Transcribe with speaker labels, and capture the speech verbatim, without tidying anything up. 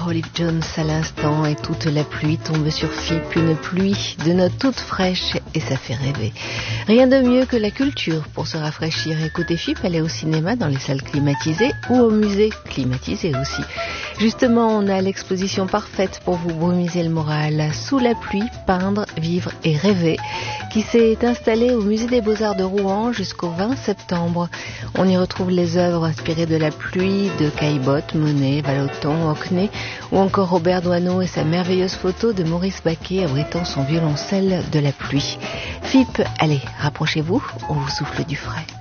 Speaker 1: Olive Jones à l'instant et toute la pluie tombe sur F I P, une pluie de notes toute fraîche et ça fait rêver. Rien de mieux que la culture pour se rafraîchir. Écoutez F I P, aller au cinéma dans les salles climatisées ou au musée climatisé aussi. Justement, on a l'exposition parfaite pour vous brumiser le moral. Sous la pluie, peindre, vivre et rêver, qui s'est installée au musée des Beaux-Arts de Rouen jusqu'au vingt septembre. On y retrouve les œuvres inspirées de la pluie de Caillebotte, Monet, Vallotton, Hockney ou encore Robert Doisneau et sa merveilleuse photo de Maurice Baquet abritant son violoncelle de la pluie. F I P, allez, rapprochez-vous, on vous souffle du frais.